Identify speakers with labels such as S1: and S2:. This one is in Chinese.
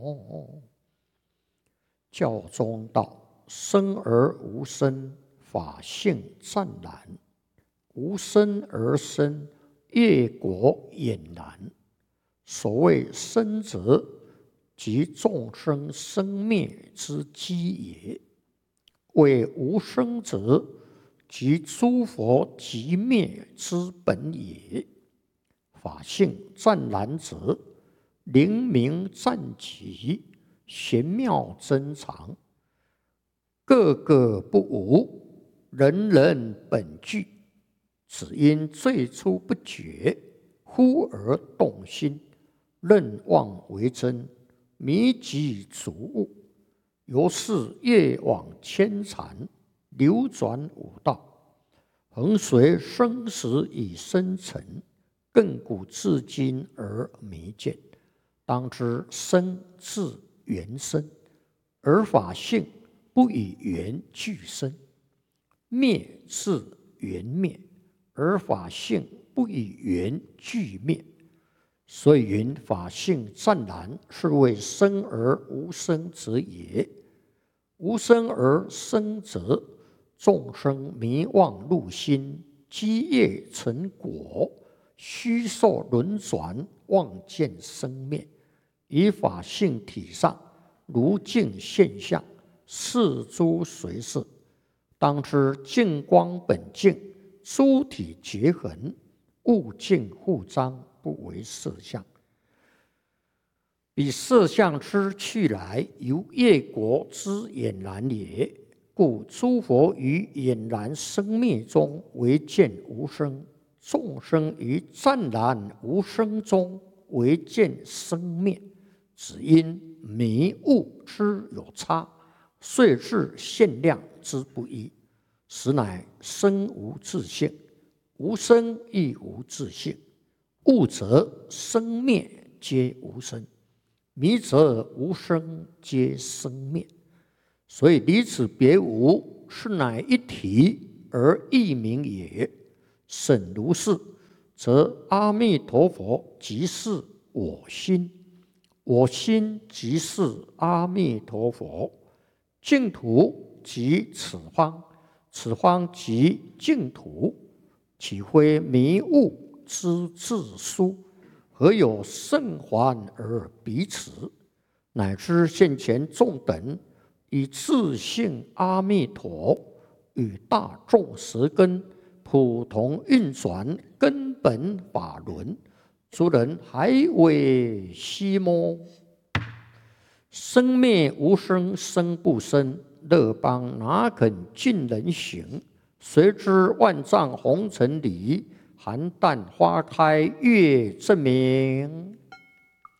S1: 教中道：生而无生，法性湛然；无生而生，业果俨然。所谓生者，即众生生灭之基也；谓无生者，即诸佛即灭之本也。法性湛然者，灵明湛极，玄妙真常，个个不无，人人本具。只因最初不觉，忽而动心，认妄为真，迷己逐悟，由是业往牵缠，流转五道，恒随生死以生成，亘古至今而弥见。当知生自缘生，而法性不以缘俱生；灭自缘灭，而法性不以缘俱灭。所以云法性湛然，是谓生而无生者也。无生而生者，众生迷妄入心，积业成果，虚受轮转，妄见生灭。以法性体上，如镜现象，是诸随事。当知净光本净，诸体结痕，物净互彰，不为色相。彼色相之去来，由业果之俨然也。故诸佛于俨然生灭中为见无生，众生于湛然无生中为见生灭。只因迷悟之有差，遂致限量之不一，实乃生无自性，无生亦无自性。悟则生灭皆无生，迷则无生皆生灭。所以离此别无，是乃一体而异名也。审如是，则阿弥陀佛即是我心，我心即是阿弥陀佛，净土即此方，此方即净土，岂非迷悟之自殊？何有甚还而彼此？乃知现前众等以自性阿弥陀与大众舌根普同运转根本法轮，诸人还未悉摸。生灭无生，生不生，乐邦哪肯尽人行？谁知万丈红尘里，寒淡花开月正明。